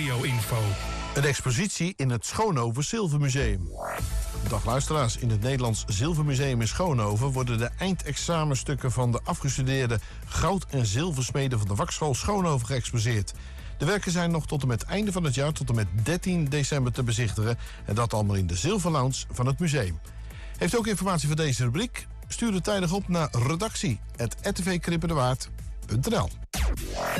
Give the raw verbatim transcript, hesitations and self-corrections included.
regio-info. Een expositie in het Schoonhoven Zilvermuseum. Dag luisteraars, in het Nederlands Zilvermuseum in Schoonhoven worden de eindexamenstukken van de afgestudeerde goud- en zilversmeden van de Wakschool Schoonhoven geëxposeerd. De werken zijn nog tot en met het einde van het jaar, tot en met dertien december te bezichtigen. En dat allemaal in de Zilverlounge van het museum. Heeft u ook informatie voor deze rubriek? Stuur het tijdig op naar redactie apenstaartje r t v krippen de waard punt n l.